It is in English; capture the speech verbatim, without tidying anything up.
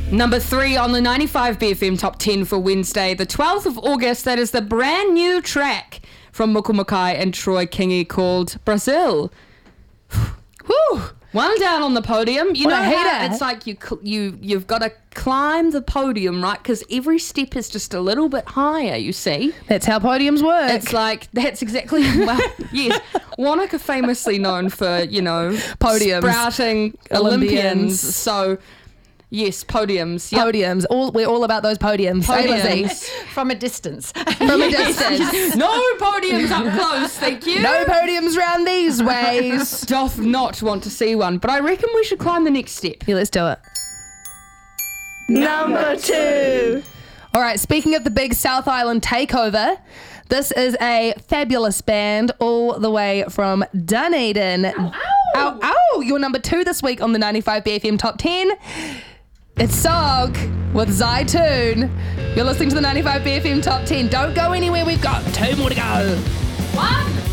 Number three on the ninety-five B F M Top ten for Wednesday, the twelfth of August. That is the brand new track from Muku Makai and Troy Kingi called Brazil. Whew. One down on the podium. You What know a how hater. it's like you cl- you you've got to climb the podium, right? Because every step is just a little bit higher. You see, That's how podiums work. it's like that's exactly well. Yes, Wanaka famously known for you know Podiums. sprouting Olympians. Olympians. So yes, podiums. Yep. Podiums. All we're all about those podiums. Hey, Lizzie. Podiums. From a distance. From a distance. No podiums up close, thank you. No podiums round these ways. Doth not want to see one, but I reckon we should climb the next step. Yeah, let's do it. Number two. All right, speaking of the big South Island takeover, this is a fabulous band all the way from Dunedin. Ow, ow. Ow, ow. You're number two this week on the ninety-five B F M Top ten. It's Sog with Zytune. You're listening to the ninety-five B F M Top ten. Don't go anywhere. We've got two more to go. One.